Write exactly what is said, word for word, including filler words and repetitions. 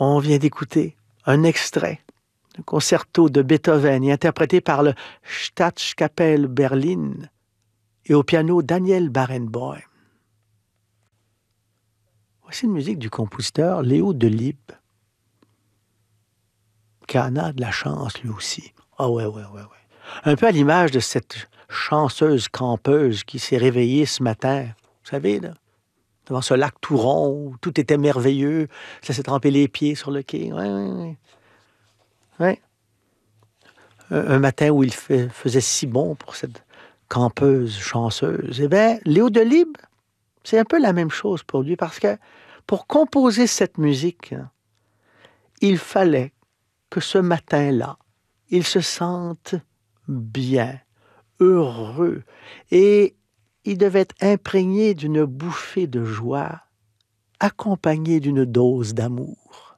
On vient d'écouter un extrait du concerto de Beethoven et interprété par le Staatskapelle Berlin et au piano Daniel Barenboim. Voici une musique du compositeur Léo Delibes, qui en a de la chance lui aussi. Ah ouais, ouais, ouais, ouais. Un peu à l'image de cette chanceuse campeuse qui s'est réveillée ce matin, vous savez, là, devant ce lac tout rond, où tout était merveilleux, ça s'est trempé les pieds sur le quai. Ouais, ouais, ouais. Ouais. Un, un matin où il fait, faisait si bon pour cette campeuse chanceuse. Eh bien, Léo Delibes, c'est un peu la même chose pour lui, parce que pour composer cette musique, il fallait que ce matin-là, il se sente bien, heureux, et il devait être imprégné d'une bouffée de joie, accompagné d'une dose d'amour.